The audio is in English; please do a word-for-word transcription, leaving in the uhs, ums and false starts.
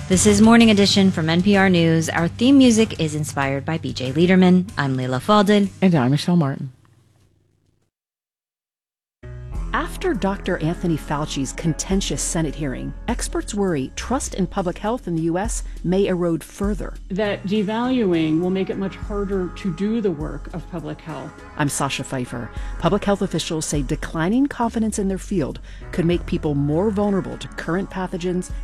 This is Morning Edition from N P R News. Our theme music is inspired by B J Liederman. I'm Leila Fadel. And I'm Michelle Martin. After Doctor Anthony Fauci's contentious Senate hearing, experts worry trust in public health in the U S may erode further. That devaluing will make it much harder to do the work of public health. I'm Sasha Pfeiffer. Public health officials say declining confidence in their field could make people more vulnerable to current pathogens